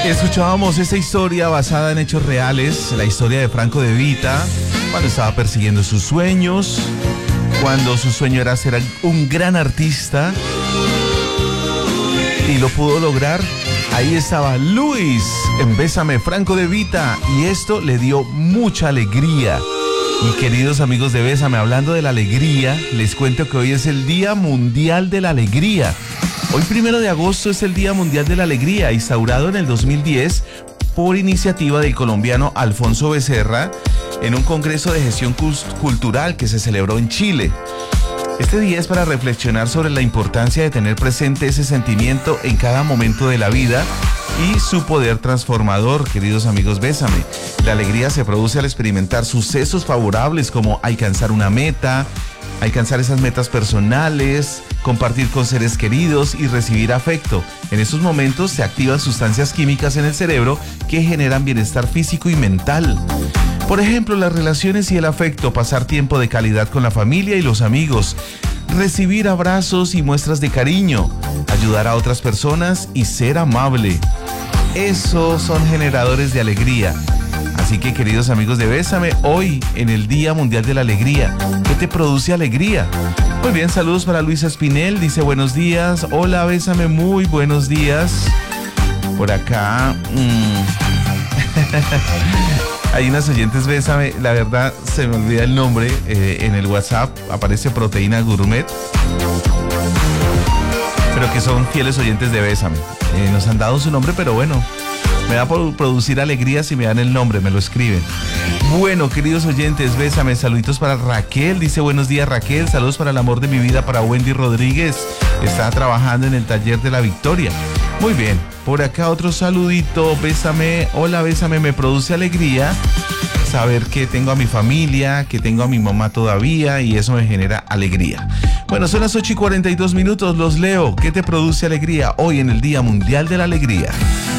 Escuchábamos esta historia basada en hechos reales, la historia de Franco De Vita, cuando estaba persiguiendo sus sueños, cuando su sueño era ser un gran artista y lo pudo lograr. Ahí estaba Luis en Bésame, Franco De Vita, y esto le dio mucha alegría. Y queridos amigos de Bésame, hablando de la alegría, les cuento que hoy es el Día Mundial de la Alegría. Hoy 1 de agosto es el Día Mundial de la Alegría, instaurado en el 2010 por iniciativa del colombiano Alfonso Becerra en un congreso de gestión cultural que se celebró en Chile. Este día es para reflexionar sobre la importancia de tener presente ese sentimiento en cada momento de la vida y su poder transformador, queridos amigos Bésame. La alegría se produce al experimentar sucesos favorables como alcanzar una meta, alcanzar esas metas personales, compartir con seres queridos y recibir afecto. En esos momentos se activan sustancias químicas en el cerebro que generan bienestar físico y mental. Por ejemplo, las relaciones y el afecto, pasar tiempo de calidad con la familia y los amigos, recibir abrazos y muestras de cariño, ayudar a otras personas y ser amable. Esos son generadores de alegría. Así que, queridos amigos de Bésame, hoy en el Día Mundial de la Alegría, ¿qué te produce alegría? Muy bien, saludos para Luisa Espinel, dice buenos días. Hola Bésame, muy buenos días. Por acá hay unas oyentes Bésame, la verdad se me olvida el nombre, en el WhatsApp aparece Proteína Gourmet, pero que son fieles oyentes de Bésame. Nos han dado su nombre, pero bueno, me da por producir alegría si me dan el nombre, me lo escriben. Bueno, queridos oyentes, Bésame, saluditos para Raquel, dice buenos días Raquel, saludos para el amor de mi vida, para Wendy Rodríguez, está trabajando en el taller de la Victoria. Muy bien, por acá otro saludito, Bésame, hola Bésame, me produce alegría saber que tengo a mi familia, que tengo a mi mamá todavía y eso me genera alegría. Bueno, son las 8:42, los leo. ¿Qué te produce alegría hoy en el Día Mundial de la Alegría?